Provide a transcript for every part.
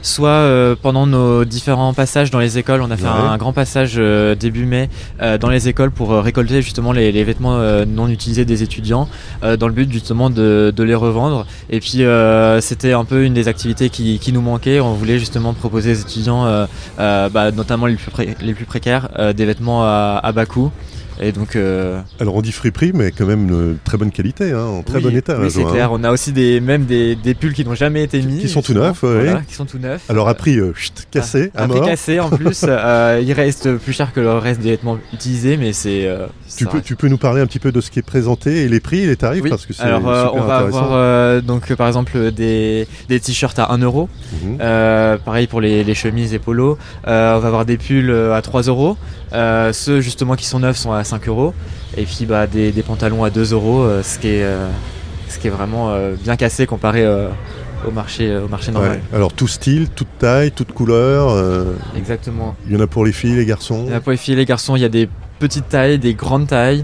soit pendant nos différents passages dans les écoles. On a fait un grand passage début mai dans les écoles pour récolter justement les vêtements non utilisés des étudiants dans le but justement de les revendre. Et puis c'était un peu une des activités qui nous manquait. On voulait justement proposer aux étudiants, notamment les plus précaires, des vêtements à bas coût. Et donc, alors on dit friperie, mais quand même de très bonne qualité, en très bon état. Oui, c'est clair. On a aussi des pulls qui n'ont jamais été mis. Qui sont tout neufs, qui sont tout neufs. Alors à prix cassé, à mort. À prix cassé en plus. Il reste plus cher que le reste des vêtements utilisés, mais c'est... Tu peux nous parler un petit peu de ce qui est présenté et les prix et les tarifs, parce que c'est super intéressant. On va avoir donc par exemple des t-shirts à 1€. Pareil pour les chemises et polos. On va avoir des pulls à 3€. Ceux justement qui sont neufs sont à 5€. Et puis des pantalons à 2€, ce qui est vraiment bien cassé comparé au marché normal. Ouais. Alors tout style, toute taille, toute couleur. Exactement. Il y en a pour les filles, les garçons. Il y en a pour les filles et les garçons. Il y a des petites tailles, des grandes tailles.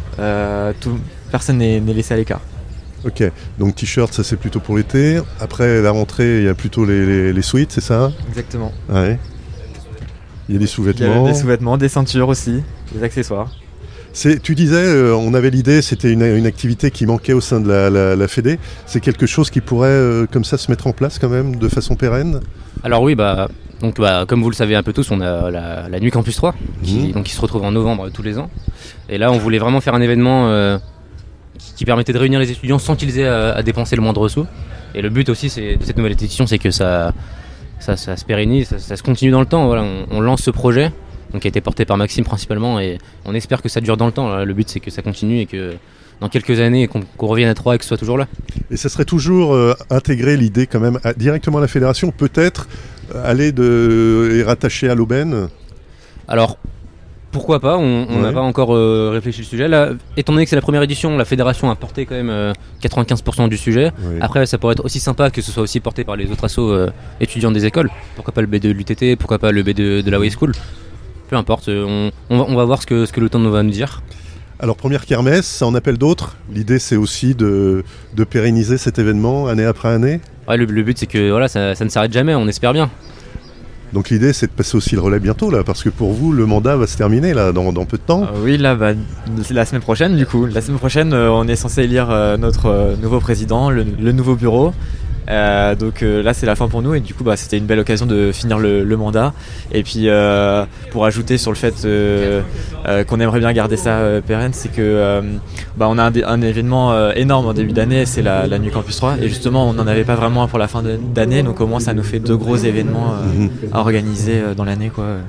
Personne n'est laissé à l'écart. Ok, donc t-shirt, ça c'est plutôt pour l'été. Après la rentrée, il y a plutôt les sweats, c'est ça ? Exactement. Ouais. Il y a des sous-vêtements. Il y a des sous-vêtements, des ceintures aussi, des accessoires. Tu disais, on avait l'idée, c'était une activité qui manquait au sein de la Fédé. C'est quelque chose qui pourrait comme ça se mettre en place quand même de façon pérenne ? Alors oui, comme vous le savez un peu tous, on a la Nuit Campus 3 qui se retrouve en novembre tous les ans. Et là, on voulait vraiment faire un événement qui permettait de réunir les étudiants sans qu'ils aient à dépenser le moindre sou. Et le but aussi de cette nouvelle édition, c'est que ça se pérennise, ça se continue dans le temps. Voilà, on lance ce projet, donc qui a été porté par Maxime principalement, et on espère que ça dure dans le temps. Là, le but, c'est que ça continue et que dans quelques années, qu'on revienne à 3 et que ce soit toujours là. Et ça serait toujours intégrer l'idée quand même directement à la fédération, peut-être aller et rattacher à l'aubaine ? Alors, pourquoi pas, on n'a pas encore réfléchi le sujet. Là, étant donné que c'est la première édition, la fédération a porté quand même 95% du sujet. Oui. Après, ça pourrait être aussi sympa que ce soit aussi porté par les autres assos étudiants des écoles. Pourquoi pas le B2 de l'UTT, pourquoi pas le B2 de la Way School. Peu importe, on va voir ce que le temps va nous dire. Alors première kermesse, ça en appelle d'autres. L'idée c'est aussi de pérenniser cet événement année après année. Ouais, le but c'est que ça ne s'arrête jamais, on espère bien. Donc l'idée c'est de passer aussi le relais bientôt là, parce que pour vous le mandat va se terminer là dans peu de temps. Oui, là c'est la semaine prochaine du coup. La semaine prochaine on est censé élire notre nouveau président, le nouveau bureau. Donc là c'est la fin pour nous et du coup c'était une belle occasion de finir le mandat et puis pour ajouter sur le fait qu'on aimerait bien garder ça pérenne, c'est que on a un événement énorme en début d'année, c'est la Nuit Campus 3 et justement on n'en avait pas vraiment pour la fin d'année, donc au moins ça nous fait 2 gros événements à organiser dans l'année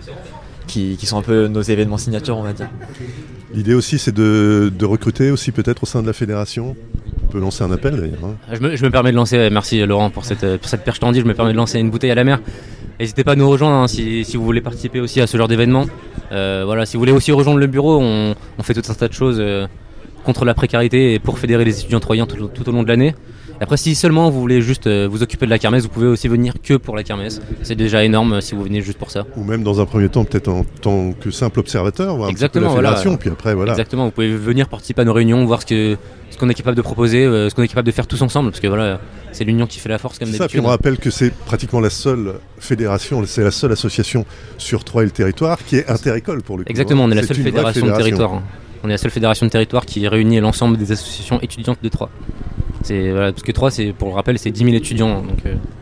qui sont un peu nos événements signatures, on va dire. L'idée aussi c'est de recruter aussi peut-être au sein de la fédération. On peut lancer un appel d'ailleurs. Je me permets de lancer, merci Laurent pour cette perche tendue, je me permets de lancer une bouteille à la mer. N'hésitez pas à nous rejoindre si vous voulez participer aussi à ce genre d'événement. Si vous voulez aussi rejoindre le bureau, on fait tout un tas de choses contre la précarité et pour fédérer les étudiants troyens tout au long de l'année. Et après, si seulement vous voulez juste vous occuper de la kermesse, vous pouvez aussi venir que pour la kermesse. C'est déjà énorme si vous venez juste pour ça. Ou même dans un premier temps, peut-être en tant que simple observateur, voir exactement, un petit peu la fédération, puis après voilà. Exactement, vous pouvez venir participer à nos réunions, voir ce qu'on est capable de proposer, ce qu'on est capable de faire tous ensemble, parce que c'est l'union qui fait la force comme d'habitude. Ça, puis on rappelle que c'est pratiquement la seule fédération, c'est la seule association sur Troyes et le territoire qui est interécole pour le coup. Exactement, on est la seule fédération de territoire. On est la seule fédération de territoire qui réunit l'ensemble des associations étudiantes de Troyes. Parce que Troyes, pour le rappel, c'est 10 000 étudiants. Donc,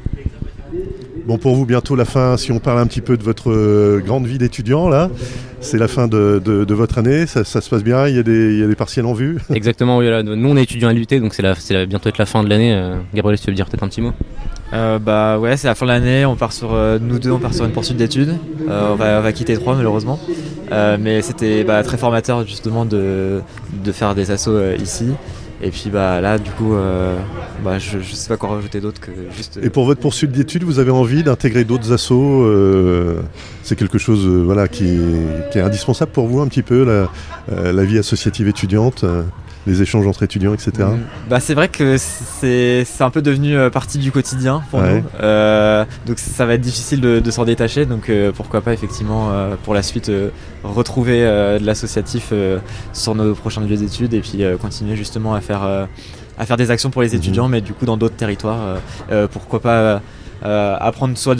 Bon, pour vous, bientôt la fin, si on parle un petit peu de votre grande vie d'étudiant, là, c'est la fin de votre année, ça se passe bien, il y a des partiels en vue. Exactement, oui, nous on est étudiants à l'UT, donc c'est bientôt être la fin de l'année. Gabriel, tu veux dire peut-être un petit mot ? C'est la fin de l'année, nous deux on part sur une poursuite d'études, on va quitter Troyes malheureusement, mais c'était très formateur justement de faire des assos ici. Et puis là du coup je sais pas quoi rajouter d'autre que juste. Et pour votre poursuite d'études, vous avez envie d'intégrer d'autres assos c'est quelque chose qui est indispensable pour vous un petit peu la vie associative étudiante, les échanges entre étudiants, etc. C'est vrai que c'est un peu devenu partie du quotidien pour nous. Donc ça va être difficile de s'en détacher. Donc pourquoi pas effectivement pour la suite retrouver de l'associatif sur nos prochains lieux d'études et puis continuer justement à faire des actions pour les étudiants, mais du coup dans d'autres territoires. Pourquoi pas apprendre soit